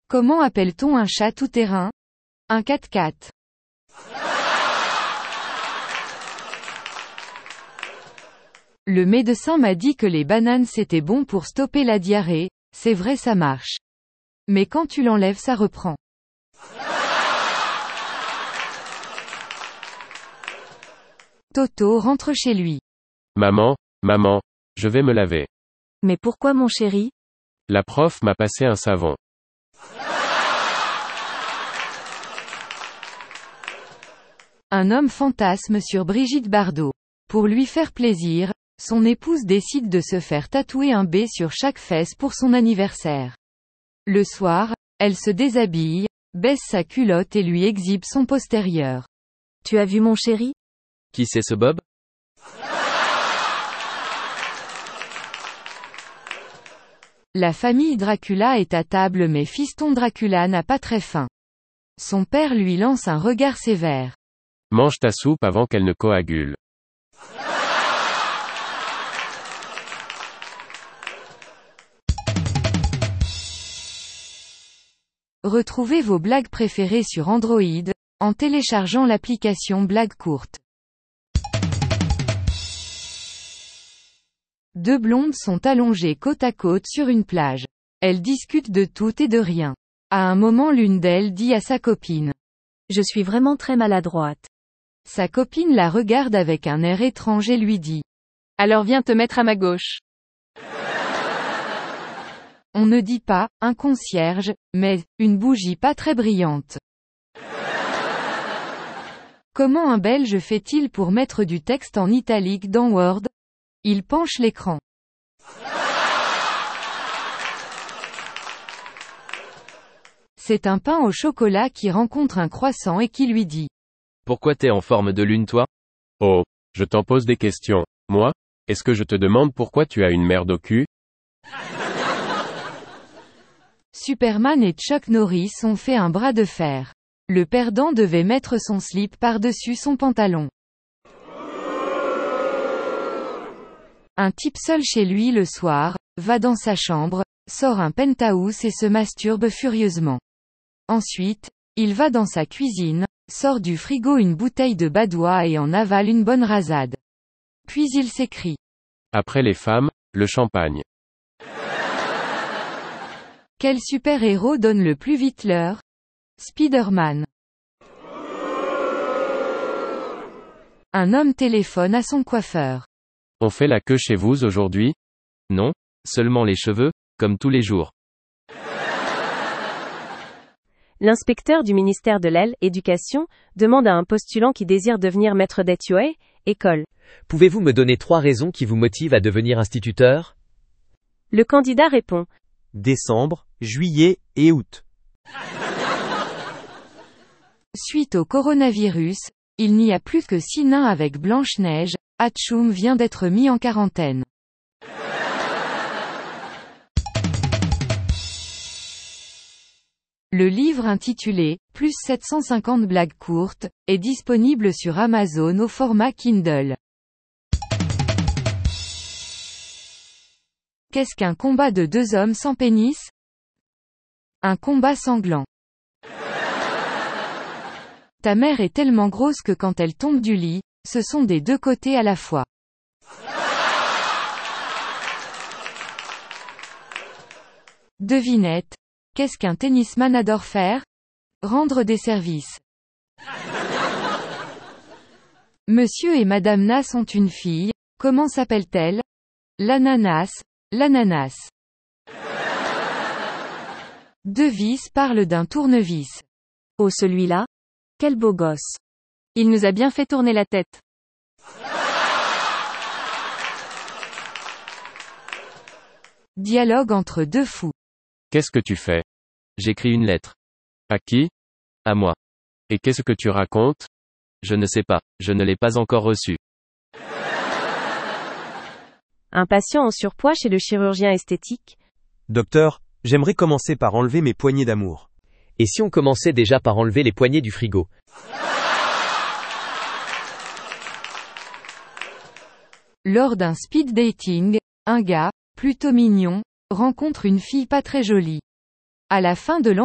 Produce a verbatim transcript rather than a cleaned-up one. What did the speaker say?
Comment appelle-t-on un chat tout-terrain? Un quatre-quatre. Le médecin m'a dit que les bananes c'était bon pour stopper la diarrhée, c'est vrai ça marche. Mais quand tu l'enlèves ça reprend. Toto rentre chez lui. Maman, maman, je vais me laver. Mais pourquoi mon chéri? La prof m'a passé un savon. Un homme fantasme sur Brigitte Bardot. Pour lui faire plaisir, son épouse décide de se faire tatouer un B sur chaque fesse pour son anniversaire. Le soir, elle se déshabille, baisse sa culotte et lui exhibe son postérieur. Tu as vu mon chéri? Qui c'est ce Bob? La famille Dracula est à table mais fiston Dracula n'a pas très faim. Son père lui lance un regard sévère. Mange ta soupe avant qu'elle ne coagule. Retrouvez vos blagues préférées sur Android, en téléchargeant l'application Blagues courtes. Deux blondes sont allongées côte à côte sur une plage. Elles discutent de tout et de rien. À un moment l'une d'elles dit à sa copine. Je suis vraiment très maladroite. Sa copine la regarde avec un air étrange et lui dit. Alors viens te mettre à ma gauche. On ne dit pas, un concierge, mais, une bougie pas très brillante. Comment un Belge fait-il pour mettre du texte en italique dans Word? Il penche l'écran. C'est un pain au chocolat qui rencontre un croissant et qui lui dit. Pourquoi t'es en forme de lune toi? Oh, je t'en pose des questions. Moi? Est-ce que je te demande pourquoi tu as une merde au cul? Superman et Chuck Norris ont fait un bras de fer. Le perdant devait mettre son slip par-dessus son pantalon. Un type seul chez lui le soir, va dans sa chambre, sort un penthouse et se masturbe furieusement. Ensuite, il va dans sa cuisine, sort du frigo une bouteille de badois et en avale une bonne rasade. Puis il s'écrie. Après les femmes, le champagne. Quel super-héros donne le plus vite l'heure? Spider-Man. Un homme téléphone à son coiffeur. On fait la queue chez vous aujourd'hui? Non, seulement les cheveux, comme tous les jours. L'inspecteur du ministère de l'Éducation demande à un postulant qui désire devenir maître d'école, école. Pouvez-vous me donner trois raisons qui vous motivent à devenir instituteur? Le candidat répond. Décembre, juillet et août. Suite au coronavirus, il n'y a plus que six nains avec Blanche-Neige, Hatchoum vient d'être mis en quarantaine. Le livre intitulé « Plus sept cent cinquante blagues courtes » est disponible sur Amazon au format Kindle. Qu'est-ce qu'un combat de deux hommes sans pénis? Un combat sanglant. Ta mère est tellement grosse que quand elle tombe du lit, ce sont des deux côtés à la fois. Devinette. Qu'est-ce qu'un tennisman adore faire? Rendre des services. Monsieur et Madame Nas ont une fille, comment s'appelle-t-elle? L'ananas, l'ananas. Devis parle d'un tournevis. Oh celui-là? Quel beau gosse. Il nous a bien fait tourner la tête. Dialogue entre deux fous. Qu'est-ce que tu fais? J'écris une lettre. À qui? À moi. Et qu'est-ce que tu racontes? Je ne sais pas, je ne l'ai pas encore reçue. Un patient en surpoids chez le chirurgien esthétique. Docteur, j'aimerais commencer par enlever mes poignées d'amour. Et si on commençait déjà par enlever les poignées du frigo? Lors d'un speed dating, un gars, plutôt mignon, rencontre une fille pas très jolie. À la fin de l'entretien,